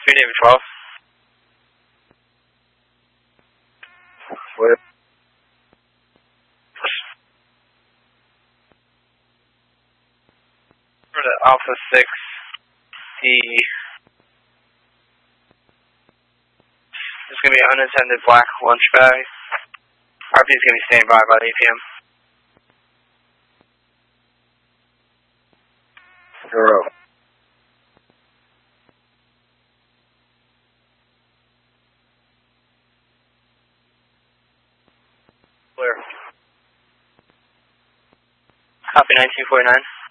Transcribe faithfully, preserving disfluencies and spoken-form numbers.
three David twelve. What? For the Alpha six, the there's going to be an unattended black lunch bag. R P is going to be standing by about eight P M Zero. Clear. Copy nineteen forty-nine.